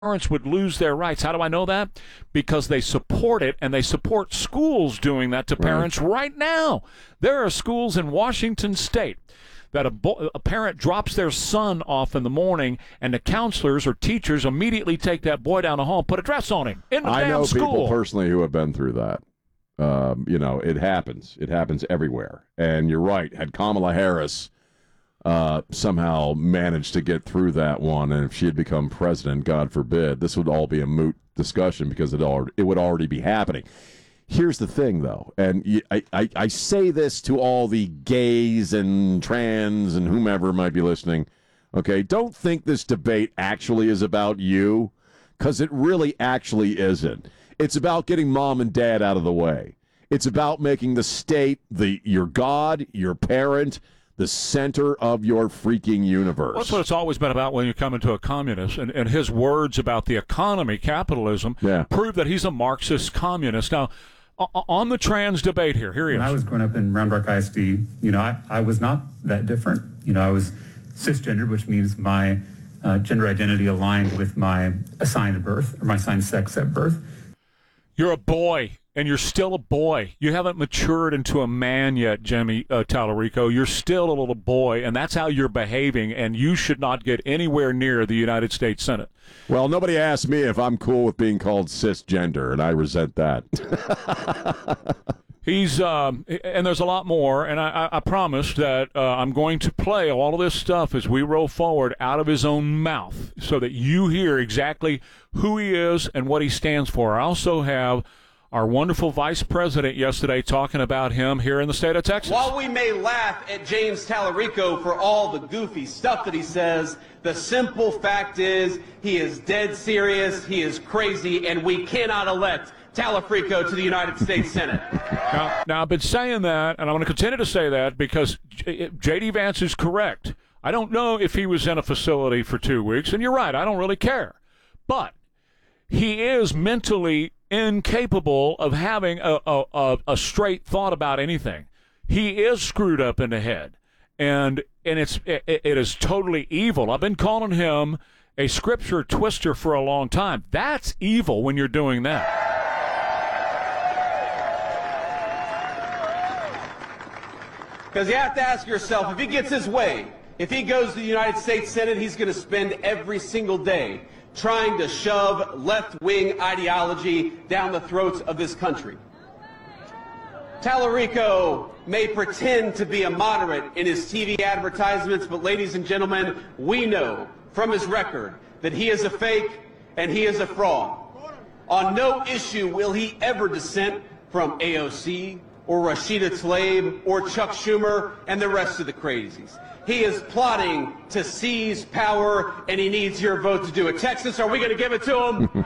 parents would lose their rights. How do I know that? Because they support it, and they support schools doing that to parents right now. There are schools in Washington State that a parent drops their son off in the morning, and the counselors or teachers immediately take that boy down the hall and put a dress on him in the damn school. I know people personally who have been through that. It happens. It happens everywhere. And you're right. Had Kamala Harris somehow managed to get through that one, and if she had become president, God forbid, this would all be a moot discussion because it would already be happening. Here's the thing, though, and I say this to all the gays and trans and whomever might be listening, okay? Don't think this debate actually is about you, because it really actually isn't. It's about getting mom and dad out of the way. It's about making the state your God, your parent, the center of your freaking universe. Well, that's what it's always been about when you come into a communist. And his words about the economy, capitalism, prove that he's a Marxist communist. Now, on the trans debate here he is. When I was growing up in Round Rock ISD, I was not that different. I was cisgender, which means my gender identity aligned with my assigned birth, or my assigned sex at birth. You're a boy, and you're still a boy. You haven't matured into a man yet, Jimmy Tallarico. You're still a little boy, and that's how you're behaving, and you should not get anywhere near the United States Senate. Well, nobody asked me if I'm cool with being called cisgender, and I resent that. And there's a lot more, and I promised that I'm going to play all of this stuff as we roll forward out of his own mouth so that you hear exactly who he is and what he stands for. I also have our wonderful vice president yesterday talking about him here in the state of Texas. While we may laugh at James Tallarico for all the goofy stuff that he says, the simple fact is he is dead serious, he is crazy, and we cannot elect Tallarico to the United States Senate. Now, I've been saying that, and I'm going to continue to say that because J.D. Vance is correct. I don't know if he was in a facility for 2 weeks, and you're right, I don't really care. But he is mentally incapable of having a straight thought about anything. He is screwed up in the head, and it is totally evil. I've been calling him a scripture twister for a long time. That's evil when you're doing that. Because you have to ask yourself, if he gets his way, if he goes to the United States Senate, he's going to spend every single day trying to shove left-wing ideology down the throats of this country. Tallarico may pretend to be a moderate in his TV advertisements, but ladies and gentlemen, we know from his record that he is a fake and he is a fraud. On no issue will he ever dissent from AOC or Rashida Tlaib or Chuck Schumer and the rest of the crazies. He is plotting to seize power, and he needs your vote to do it. Texas, are we going to give it to him?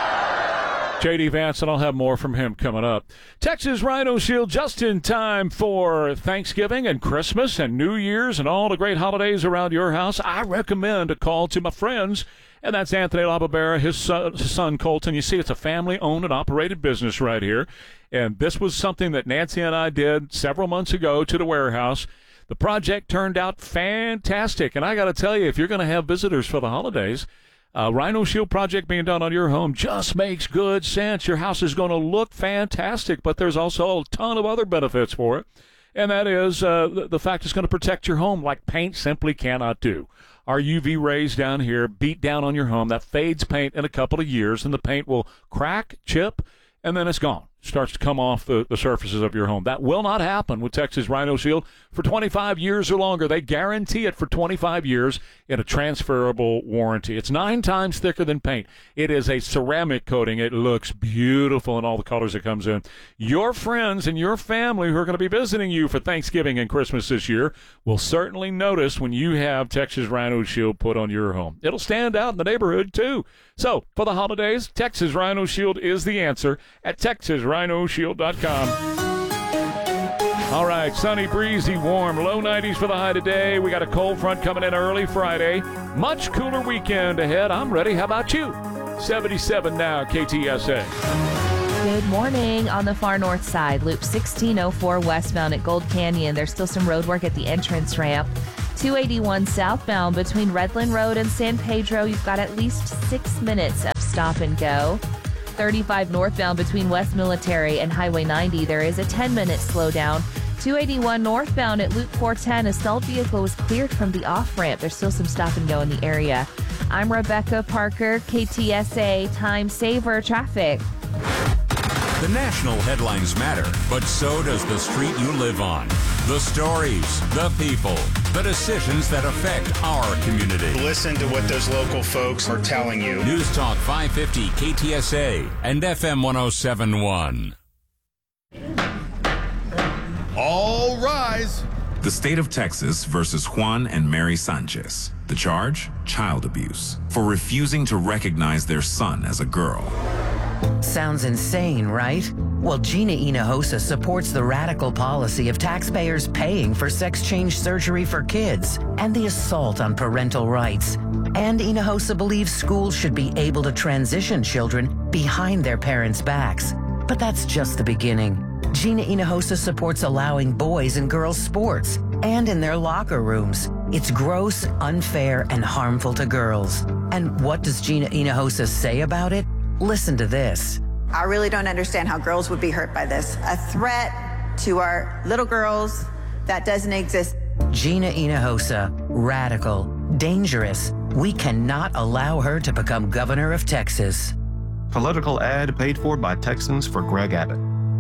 J.D. Vance, and I'll have more from him coming up. Texas Rhino Shield just in time for Thanksgiving and Christmas and New Year's and all the great holidays around your house. I recommend a call to my friends, and that's Anthony LaBarbera, his son Colton. You see, it's a family-owned and operated business right here, and this was something that Nancy and I did several months ago to the warehouse. The project turned out fantastic, and I got to tell you, if you're going to have visitors for the holidays, Rhino Shield project being done on your home just makes good sense. Your house is going to look fantastic, but there's also a ton of other benefits for it, and that is the fact it's going to protect your home like paint simply cannot do. Our UV rays down here beat down on your home. That fades paint in a couple of years, and the paint will crack, chip, and then it's gone. Starts to come off the surfaces of your home. That will not happen with Texas Rhino Shield for 25 years or longer. They guarantee it for 25 years in a transferable warranty. It's 9 times thicker than paint. It is a ceramic coating. It looks beautiful in all the colors it comes in. Your friends and your family who are going to be visiting you for Thanksgiving and Christmas this year will certainly notice when you have Texas Rhino Shield put on your home. It'll stand out in the neighborhood, too. So, for the holidays, Texas Rhino Shield is the answer at TexasRhinoShield.com. All right, sunny, breezy, warm, low 90s for the high today. We got a cold front coming in early Friday. Much cooler weekend ahead. I'm ready. How about you? 77 now, KTSA. Good morning. On the far north side, Loop 1604 westbound at Gold Canyon. There's still some road work at the entrance ramp. 281 southbound between Redland Road and San Pedro, you've got at least 6 minutes of stop and go. 35 northbound between West Military and Highway 90, there is a 10-minute slowdown. 281 northbound at Loop 410, a stalled vehicle was cleared from the off-ramp. There's still some stop and go in the area. I'm Rebecca Parker, KTSA Time Saver Traffic. The national headlines matter, but so does the street you live on. The stories, the people, the decisions that affect our community. Listen to what those local folks are telling you. News Talk 550 KTSA and FM 1071. All rise. The state of Texas versus Juan and Mary Sanchez. The charge? Child abuse. For refusing to recognize their son as a girl. Sounds insane, right? Well, Gina Hinojosa supports the radical policy of taxpayers paying for sex change surgery for kids and the assault on parental rights. And Hinojosa believes schools should be able to transition children behind their parents' backs. But that's just the beginning. Gina Hinojosa supports allowing boys and girls sports and in their locker rooms. It's gross, unfair, and harmful to girls. And what does Gina Hinojosa say about it? Listen to this. I really don't understand how girls would be hurt by this. A threat to our little girls that doesn't exist. Gina Hinojosa, radical, dangerous. We cannot allow her to become governor of Texas. Political ad paid for by Texans for Greg Abbott.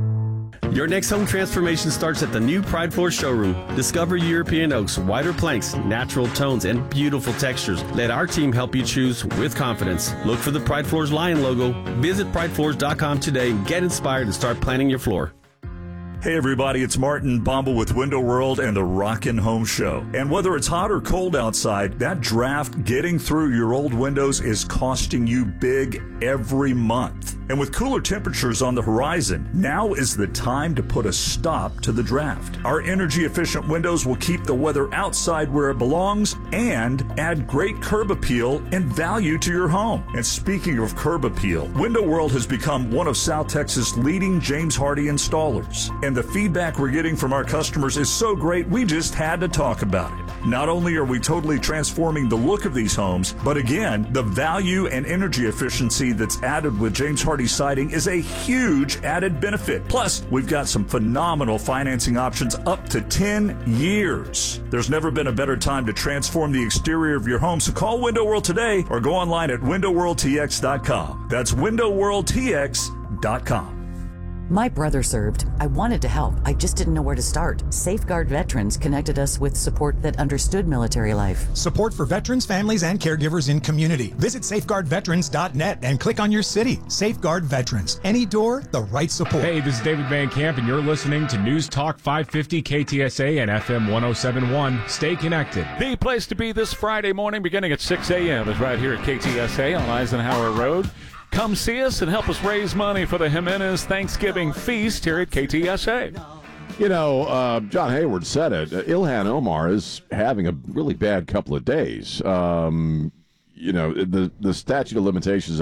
Your next home transformation starts at the new Pride Floors showroom. Discover European oaks, wider planks, natural tones, and beautiful textures. Let our team help you choose with confidence. Look for the Pride Floors Lion logo. Visit pridefloors.com today and get inspired and start planning your floor. Hey everybody, it's Martin Bombal with Window World and the Rockin' Home Show. And whether it's hot or cold outside, that draft getting through your old windows is costing you big every month. And with cooler temperatures on the horizon, now is the time to put a stop to the draft. Our energy-efficient windows will keep the weather outside where it belongs and add great curb appeal and value to your home. And speaking of curb appeal, Window World has become one of South Texas' leading James Hardie installers. And the feedback we're getting from our customers is so great, we just had to talk about it. Not only are we totally transforming the look of these homes, but again, the value and energy efficiency that's added with James Hardie siding is a huge added benefit. Plus, we've got some phenomenal financing options up to 10 years. There's never been a better time to transform the exterior of your home, so call Window World today or go online at windowworldtx.com. That's windowworldtx.com. My brother served. I wanted to help. I just didn't know where to start. Safeguard Veterans connected us with support that understood military life. Support for veterans, families, and caregivers in community. Visit safeguardveterans.net and click on your city. Safeguard Veterans. Any door, the right support. Hey, this is David Van Camp, and you're listening to News Talk 550 KTSA and FM 1071. Stay connected. The place to be this Friday morning beginning at 6 a.m. is right here at KTSA on Eisenhower Road. Come see us and help us raise money for the Jimenez Thanksgiving Feast here at KTSA. You know, John Hayward said it. Ilhan Omar is having a really bad couple of days. You know, the statute of limitations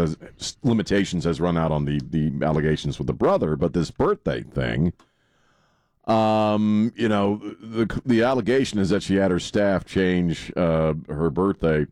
has run out on the allegations with the brother, but this birthday thing, you know, the allegation is that she had her staff change her birthday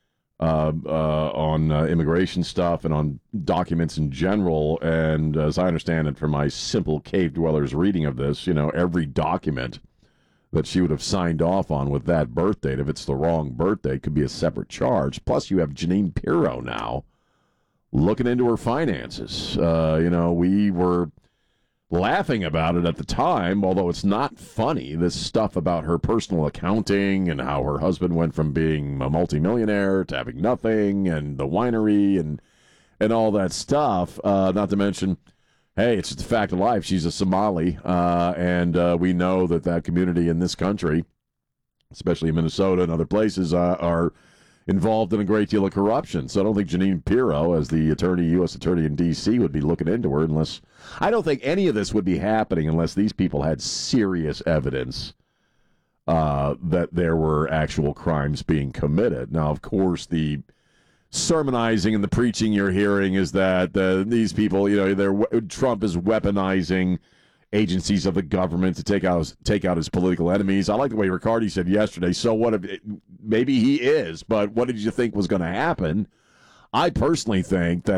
on immigration stuff and on documents in general. And as I understand it from my simple cave dweller's reading of this, you know, every document that she would have signed off on with that birth date, if it's the wrong birthday, could be a separate charge. Plus, you have Jeanine Pirro now looking into her finances. You know, we were laughing about it at the time, although it's not funny, this stuff about her personal accounting and how her husband went from being a multimillionaire to having nothing, and the winery and all that stuff. Not to mention, hey, it's just a fact of life. She's a Somali, and we know that community in this country, especially in Minnesota and other places, are involved in a great deal of corruption. So I don't think Jeanine Pirro, as the U.S. attorney in D.C., would be looking into her unless... I don't think any of this would be happening unless these people had serious evidence that there were actual crimes being committed. Now, of course, the sermonizing and the preaching you're hearing is that these people, you know, Trump is weaponizing agencies of the government to take out his political enemies. I like the way Riccardi said yesterday, so what if maybe he is, but what did you think was going to happen? I personally think that